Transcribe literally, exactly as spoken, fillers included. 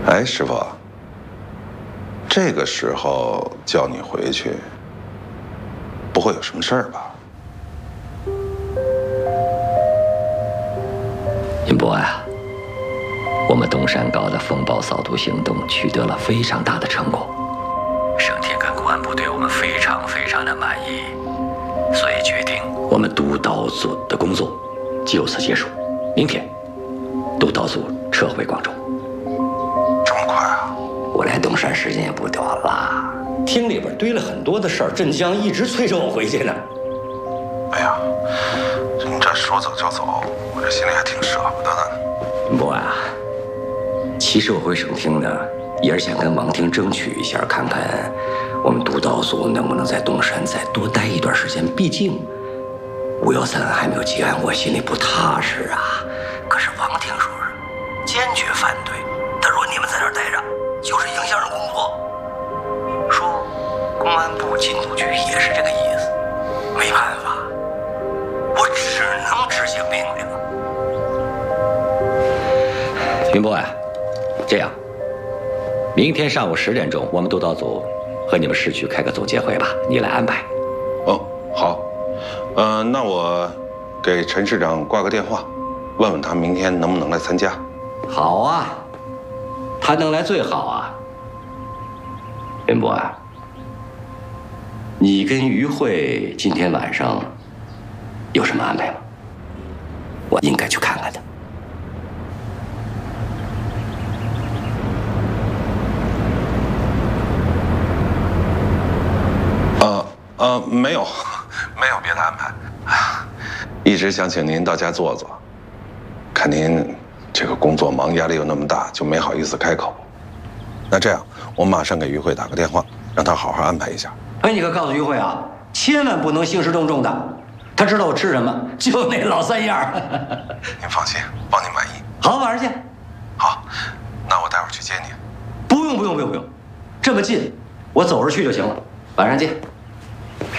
哎，师傅，这个时候叫你回去，不会有什么事儿吧？ 云波呀，我们东山高的风暴扫毒行动取得了非常大的成果，省厅跟公安部对我们非常非常的满意，所以决定我们督导组的工作就此结束。明天，督导组撤回广州。 这么快啊？ 我来东山时间也不短了，厅里边堆了很多的事儿，镇江一直催着我回去呢。 哎呀，你这说走就走，我这心里还挺舍不得的。 云波啊，其实我回省厅呢，也是想跟王厅争取一下，看看我们督导组能不能在东山再多待一段时间。毕竟吴耀三还没有结案，我心里不踏实啊。可是王厅说是坚决反对，他说你们在这儿待着就是影响人工作，说公安部禁毒局也是这个意思。没办法，我只能执行命令。云波呀，这样，明天上午十点钟，我们督导组和你们市区开个总结会吧，你来安排。 哦，好，呃，那我给陈市长挂个电话，问问他明天能不能来参加。 好啊，他能来最好啊。云波啊，你跟于慧今天晚上有什么安排吗？我应该去看看他。 呃呃，没有，没有别的安排。哎呀，一直想请您到家坐坐，看您这个工作忙，压力又那么大，就没好意思开口。那这样，我马上给于慧打个电话，让她好好安排一下。 哎，你可告诉于慧啊，千万不能兴师动众的。他知道我吃什么，就那老三样。 您放心，帮您满意。 好，晚上见。 好，那我待会儿去接您。 不用不用不用不用，这么近，我走着去就行了。晚上见。